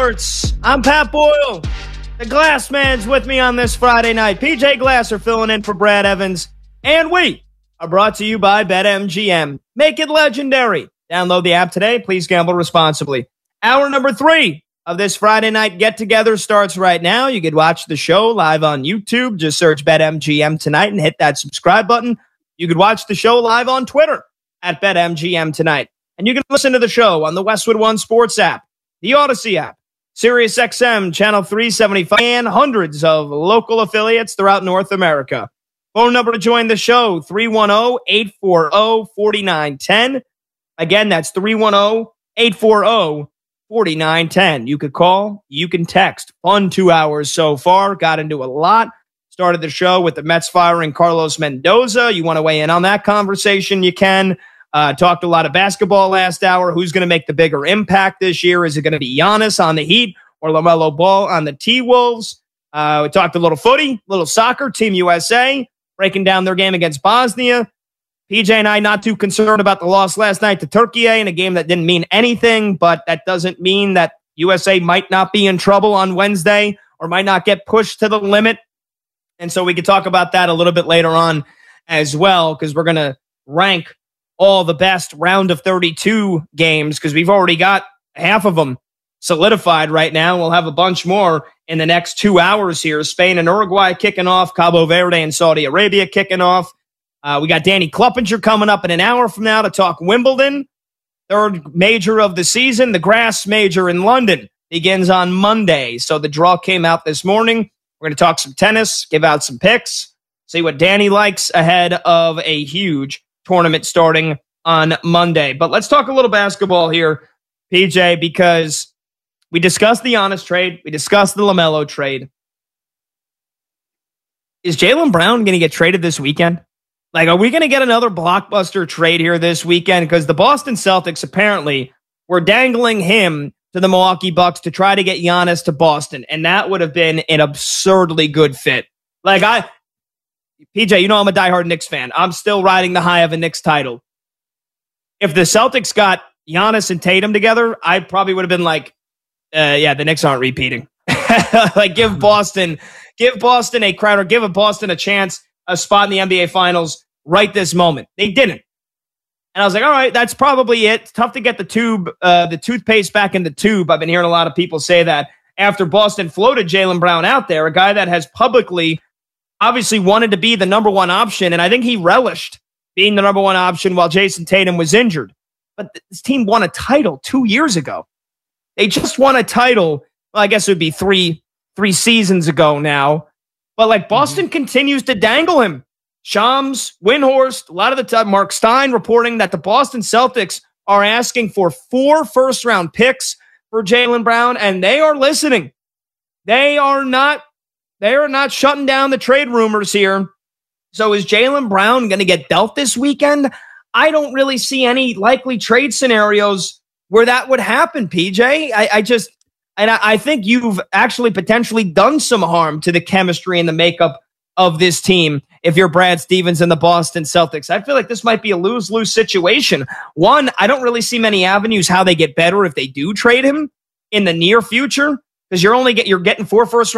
Sports. I'm Pat Boyle. The Glass Man's with me on this Friday night. PJ Glasser filling in for Brad Evans. And we are brought to you by BetMGM. Make it legendary. Download the app today. Please gamble responsibly. Hour number 3 of this Friday night get-together starts right now. You can watch the show live on YouTube. Just search BetMGM tonight and hit that subscribe button. You can watch the show live on Twitter at BetMGM tonight. And you can listen to the show on the Westwood One Sports app, the Odyssey app, SiriusXM, Channel 375, and hundreds of local affiliates throughout North America. Phone number to join the show, 310-840-4910. Again, that's 310-840-4910. You could call, you can text. Fun 2 hours so far. Got into a lot. Started the show with the Mets firing Carlos Mendoza. You want to weigh in on that conversation, you can. Talked a lot of basketball last hour. Who's going to make the bigger impact this year? Is it going to be Giannis on the Heat or LaMelo Ball on the T-Wolves? We talked a little footy, little soccer, Team USA, breaking down their game against Bosnia. PJ and I not too concerned about the loss last night to Turkey in a game that didn't mean anything, but that doesn't mean that USA might not be in trouble on Wednesday or might not get pushed to the limit. And so we could talk about that a little bit later on as well, because we're going to rank all the best round of 32 games, because we've already got half of them solidified right now. We'll have a bunch more in the next 2 hours here. Spain and Uruguay kicking off, Cabo Verde and Saudi Arabia kicking off. We got Danny Kluppinger coming up in an hour from now to talk Wimbledon, third major of the season. The grass major in London begins on Monday. So the draw came out this morning. We're going to talk some tennis, give out some picks, see what Danny likes ahead of a huge tournament starting on Monday. But let's talk a little basketball here, PJ, because we discussed the Giannis trade. We discussed the LaMelo trade. Is Jaylen Brown going to get traded this weekend? Like, are we going to get another blockbuster trade here this weekend? Because the Boston Celtics apparently were dangling him to the Milwaukee Bucks to try to get Giannis to Boston. And that would have been an absurdly good fit. PJ, you know I'm a diehard Knicks fan. I'm still riding the high of a Knicks title. If the Celtics got Giannis and Tatum together, I probably would have been like, the Knicks aren't repeating. Give Boston a crown, or give Boston a chance, a spot in the NBA Finals right this moment. They didn't. And I was like, all right, that's probably it. It's tough to get the toothpaste back in the tube. I've been hearing a lot of people say that after Boston floated Jaylen Brown out there, a guy that has publicly obviously wanted to be the number one option, and I think he relished being the number one option while Jason Tatum was injured. But this team won a title 2 years ago. They just won a title, well, I guess it would be three seasons ago now. But Boston continues to dangle him. Shams, Windhorst, a lot of the time, Mark Stein reporting that the Boston Celtics are asking for 4 first-round picks for Jaylen Brown, and they are listening. They are not shutting down the trade rumors here. So is Jaylen Brown going to get dealt this weekend? I don't really see any likely trade scenarios where that would happen, PJ. I think you've actually potentially done some harm to the chemistry and the makeup of this team if you're Brad Stevens and the Boston Celtics. I feel like this might be a lose-lose situation. One, I don't really see many avenues how they get better if they do trade him in the near future, because you're getting 4 first